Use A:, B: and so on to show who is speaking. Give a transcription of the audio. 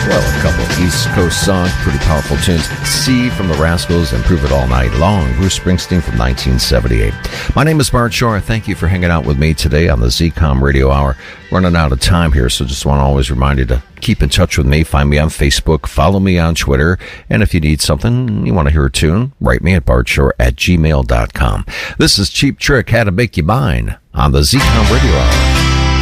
A: Well, a couple of East Coast songs, pretty powerful tunes. See from the Rascals and Prove It All Night Long, Bruce Springsteen from 1978. My name is Bart Shore. Thank you for hanging out with me today on the ZCOM Radio Hour. Running out of time here, so just want to always remind you to keep in touch with me. Find me on Facebook, follow me on Twitter, and if you need something, you want to hear a tune, write me at bartshore@gmail.com. This is Cheap Trick, How to Make You Mine on the ZCOM Radio Hour.